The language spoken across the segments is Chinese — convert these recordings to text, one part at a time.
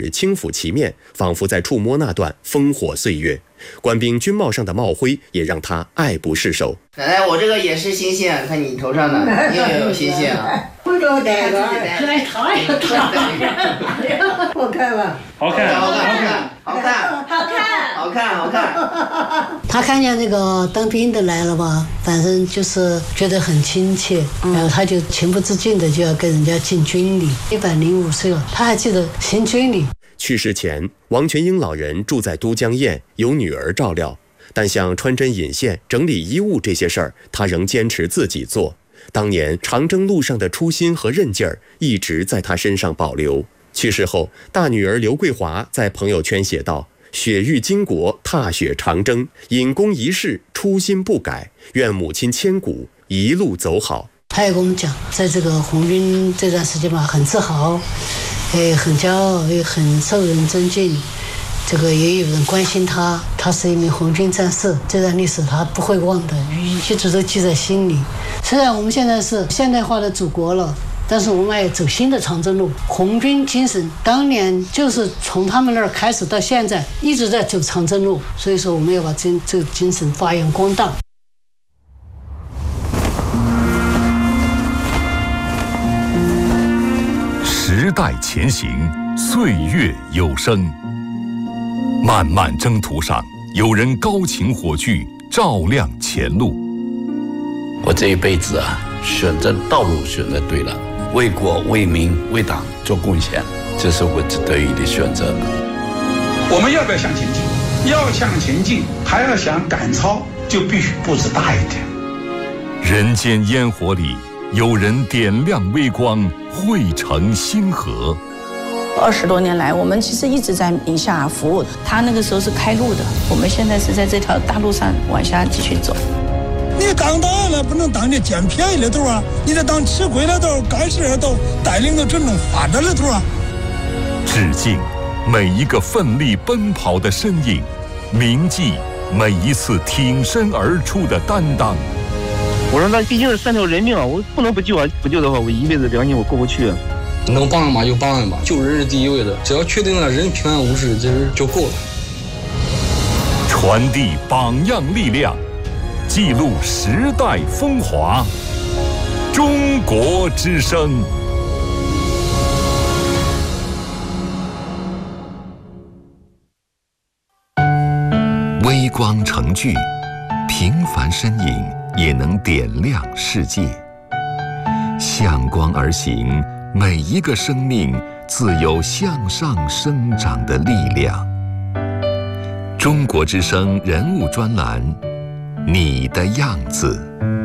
指轻抚其面，仿佛在触摸那段烽火岁月。官兵军帽上的帽徽也让他爱不释手。 奶奶，我这个也是新线，看你头上的也有新线啊。 我给我戴个，来烫一个烫，好看吧？ 好看，好看，好看， 好看， 好看，好看。 他看见那个当兵的来了吧，反正就是觉得很亲切，然后他就情不自禁的就要跟人家进军礼。105岁了，他还记得行军礼。 去世前，王全英老人住在都江堰，有女儿照料，但像穿针引线、整理衣物这些事儿，他仍坚持自己做。当年长征路上的初心和韧劲儿一直在他身上保留。去世后，大女儿刘桂华在朋友圈写道：“雪域巾帼，踏雪长征，因公一事，初心不改，愿母亲千古，一路走好。” 他也跟我们讲，在这个红军这段时间吧，很自豪，很骄傲，也很受人尊敬。这个也有人关心他，他是一名红军战士，这段历史他不会忘的，一直都记在心里。虽然我们现在是现代化的祖国了，但是我们也走新的长征路。红军精神当年就是从他们那儿开始到现在一直在走长征路，所以说我们要把这个精神发扬光大。 时代前行，岁月有声。漫漫征途上，有人高擎火炬，照亮前路。 我这一辈子啊，选择道路选择对了，为国为民为党做贡献，这是我得意的选择。 我们要不要向前进？要向前进，还要想赶超，就必须步子大一点。 人间烟火里，有人点亮微光，汇成星河。 20多年来，我们其实一直在宁夏服务。他那个时候是开路的，我们现在是在这条大路上往下继续走。 你当导演了，不能当你捡便宜的头啊！你得当吃亏的头、干事的头，带领着群众发展的头啊！ 致敬每一个奋力奔跑的身影，铭记每一次挺身而出的担当。 我说那毕竟是3条人命啊，我不能不救啊！不救的话，我一辈子良心我过不去啊！ 能帮人吧就帮人吧，救人是第一位的，只要确定了人平安无事，这就够了。 传递榜样力量，记录时代风华。中国之声。微光成炬，平凡身影也能点亮世界。向光而行，每一个生命自有向上生长的力量。中国之声人物专栏，你的样子。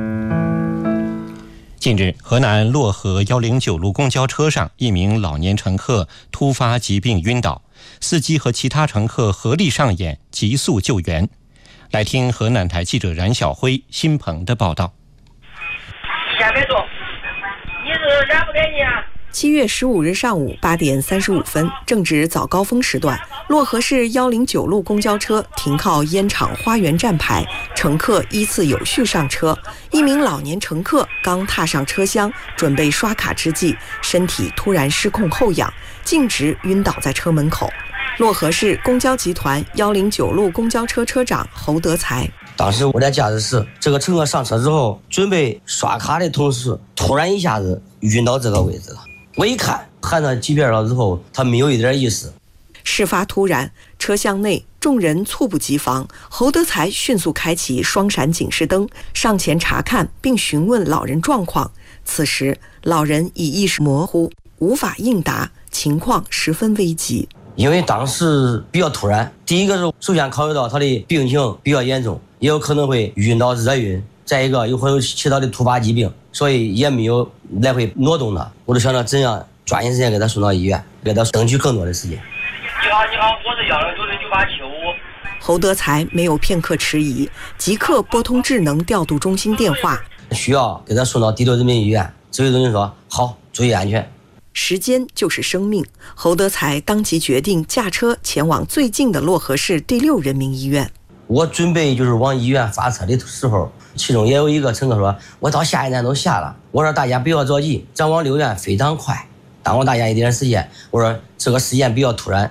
近日，河南漯河109路公交车上，一名老年乘客突发疾病晕倒，司机和其他乘客合力上演急速救援。来听河南台记者冉晓辉、辛鹏的报道。 下面坐，你是让不给你啊？7月15日上午8点35分，正值早高峰时段，漯河市109路公交车停靠烟厂花园站牌，乘客依次有序上车。一名老年乘客刚踏上车厢，准备刷卡之际，身体突然失控后仰，径直晕倒在车门口。漯河市公交集团109路公交车车长侯德才。 当时我在驾驶室，这个乘客上车之后，准备刷卡的同时，突然一下子晕到这个位置了。我一看，喊他几遍了之后，他没有一点意思。 事发突然，车厢内众人猝不及防，侯德才迅速开启双闪警示灯，上前查看并询问老人状况。此时，老人已意识模糊，无法应答，情况十分危急。 因为当时比较突然，第一个是首先考虑到他的病情比较严重，也有可能会晕到热晕，再一个又会有其他的突发疾病，所以也没有来回挪动他。我就想着怎样抓紧时间给他送到医院，给他争取更多的时间。 你好，我是109的987。侯德才没有片刻迟疑，即刻拨通智能调度中心电话， 需要给他送到第6人民医院。指挥中心说好，注意安全。 时间就是生命，侯德才当即决定驾车前往最近的漯河市第6人民医院。 我准备就是往医院发车的时候，其中也有一个乘客说，我到下一站都下了。我说大家不要着急，咱往6院非常快，耽误大家一点时间。我说这个时间比较突然，